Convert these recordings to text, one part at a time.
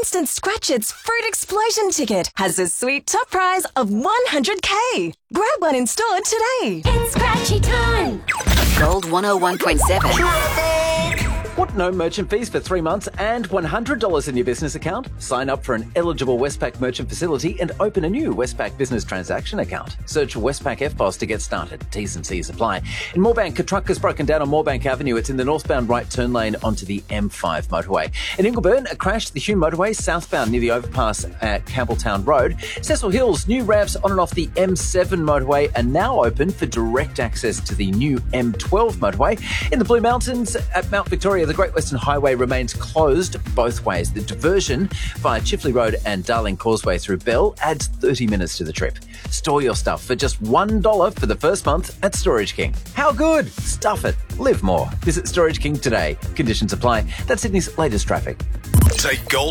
Instant Scratch-Its Fruit Explosion ticket has a sweet top prize of $100K. Grab one in store today. It's Scratchy time. Gold 101.7. Want no merchant fees for 3 months and $100 in your business account? Sign up for an eligible Westpac merchant facility and open a new Westpac business transaction account. Search Westpac FBOS to get started. T's and C's apply. In Moorebank, a truck has broken down on Moorebank Avenue. It's in the northbound right turn lane onto the M5 motorway. In Ingleburn, a crash at the Hume motorway southbound near the overpass at Campbelltown Road. Cecil Hills, new ramps on and off the M7 motorway are now open for direct access to the new M12 motorway. In the Blue Mountains at Mount Victoria, the Great Western Highway remains closed both ways. The diversion via Chifley Road and Darling Causeway through Bell adds 30 minutes to the trip. Store your stuff for just $1 for the first month at Storage King. How good? Stuff it. Live more. Visit Storage King today. Conditions apply. That's Sydney's latest traffic. Take Gold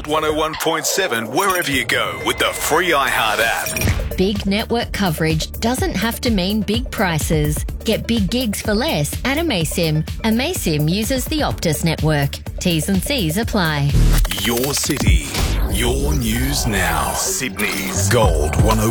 101.7 wherever you go with the free iHeart app. Big network coverage doesn't have to mean big prices. Get big gigs for less at Amaysim. Amaysim uses the Optus network. T's and C's apply. Your city, your news now. Sydney's Gold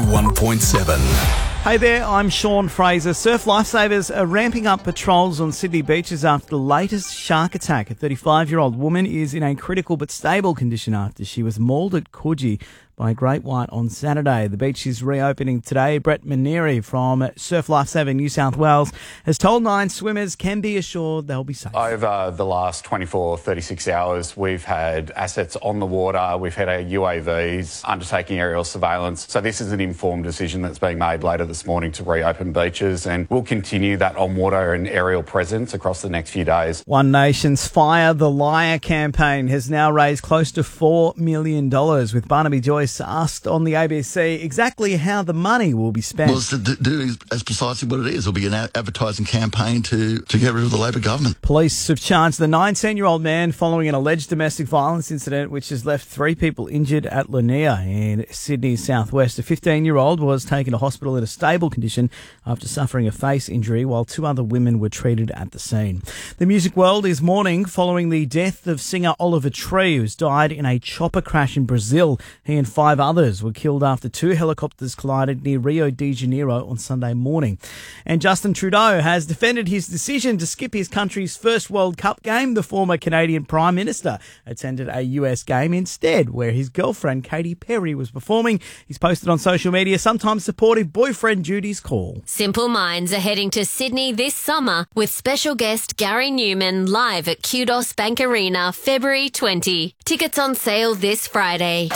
101.7. Hey there, I'm Sean Fraser. Surf lifesavers are ramping up patrols on Sydney beaches after the latest shark attack. A 35-year-old woman is in a critical but stable condition after she was mauled at Coogee by a great white on Saturday. The beach is reopening today. Brett Maneri from Surf Lifesaving New South Wales has told Nine swimmers can be assured they'll be safe. Over the last 24, 36 hours, we've had assets on the water, we've had our UAVs undertaking aerial surveillance. So this is an informed decision that's being made later this morning to reopen beaches, and we'll continue that on-water and aerial presence across the next few days. One Nation's Fire the Liar campaign has now raised close to $4 million, with Barnaby Joyce asked on the ABC exactly how the money will be spent. Well, it's to do as precisely what it is. It'll be an advertising campaign to get rid of the Labor government. Police have charged the 19-year-old man following an alleged domestic violence incident which has left 3 people injured at Lanier in Sydney's southwest. A 15-year-old was taken to hospital in a stable condition after suffering a face injury, while 2 other women were treated at the scene. The music world is mourning following the death of singer Oliver Tree, who's died in a chopper crash in Brazil. He and 5 others were killed after 2 helicopters collided near Rio de Janeiro on Sunday morning. And Justin Trudeau has defended his decision to skip his country's first World Cup game. The former Canadian Prime Minister attended a US game instead, where his girlfriend Katy Perry was performing. He's posted on social media, sometimes supportive boyfriend Judy's call. Simple Minds are heading to Sydney this summer with special guest Gary Newman live at Kudos Bank Arena, February 20. Tickets on sale this Friday.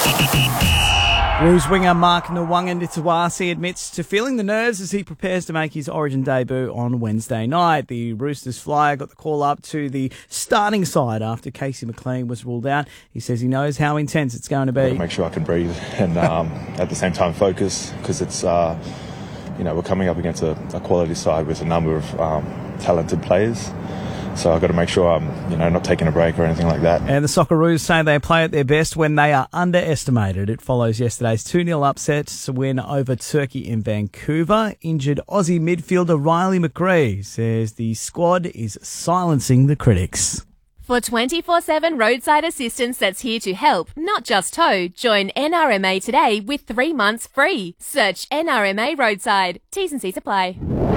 Blues winger Mark Nwanga-Ntawasi admits to feeling the nerves as he prepares to make his Origin debut on Wednesday night. The Roosters flyer got the call up to the starting side after Casey McLean was ruled out. He says he knows how intense it's going to be. Make sure I can breathe and at the same time focus, because it's we're coming up against a quality side with a number of talented players. So I've got to make sure I'm, not taking a break or anything like that. And the Socceroos say they play at their best when they are underestimated. It follows yesterday's 2-0 upset win over Turkey in Vancouver. Injured Aussie midfielder Riley McGree says the squad is silencing the critics. For 24/7 roadside assistance that's here to help, not just tow, join NRMA today with 3 months free. Search NRMA Roadside. T's and C's apply.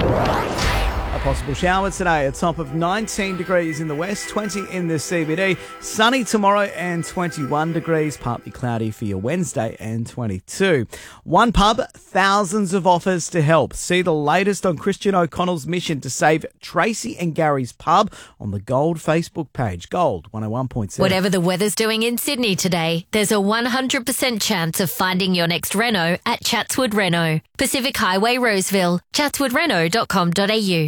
A possible shower today, a top of 19 degrees in the west, 20 in the CBD. Sunny tomorrow and 21 degrees, partly cloudy for your Wednesday and 22. One pub, thousands of offers to help. See the latest on Christian O'Connell's mission to save Tracy and Gary's pub on the Gold Facebook page. Gold 101.7. Whatever the weather's doing in Sydney today, there's a 100% chance of finding your next reno at Chatswood Reno. Pacific Highway, Roseville. chatswoodreno.com.au.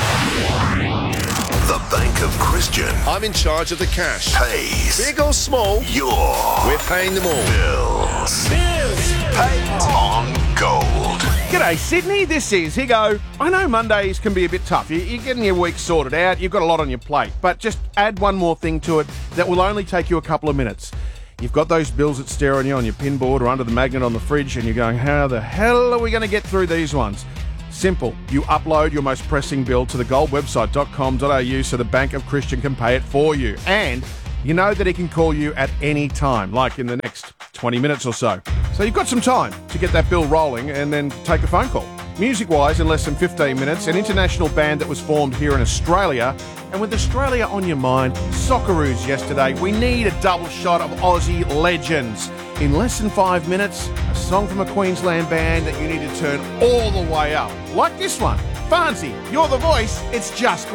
The Bank of Christian I'm in charge of the cash. pays Big or small, we're paying them all. bills. Paid on Gold. G'day Sydney, this is Higo. I know Mondays can be a bit tough. You're getting your week sorted out, you've got a lot on your plate, but just add one more thing to it that will only take you a couple of minutes. You've got those bills that stare on you on your pinboard or under the magnet on the fridge, and you're going, how the hell are we going to get through these ones? Simple. You upload your most pressing bill to the goldwebsite.com.au so the Bank of Christian can pay it for you. And you know that he can call you at any time, like in the next 20 minutes or so. So you've got some time to get that bill rolling and then take a phone call. Music-wise, in less than 15 minutes, an international band that was formed here in Australia. And with Australia on your mind, Socceroos yesterday, we need a double shot of Aussie legends. In less than 5 minutes, a song from a Queensland band that you need to turn all the way up. Like this one. Farnsey, you're the voice, it's just